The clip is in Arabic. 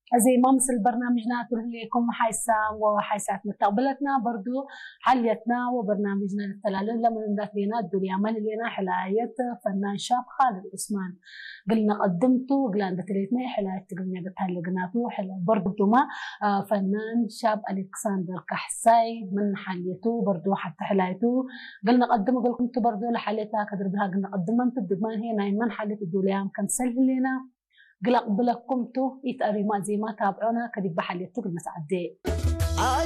زي ما مثل برنامجنا لكم حيسا وحيسات مستقبلتنا برضو حليتنا وبرنامجنا للتلالل لما ندات لنا الدنيا عمل لنا حلاية فنان شاب خالد عثمان قلنا قدمته قلنا دتليتنا حلاية قلنا قتهلقناتو حلا برضو ما فنان شاب ألكسندر كحساي من حليته برضو حتى حلايته قلنا قدموا قلكم برضو لحليتها كدر بها قلنا قدمت الدمان هي نايمان حليت الدوليام كان سهل لنا قلق بلكم تو يتقري ما زي ما تابعونا كدي بحليتو قلنا سعدي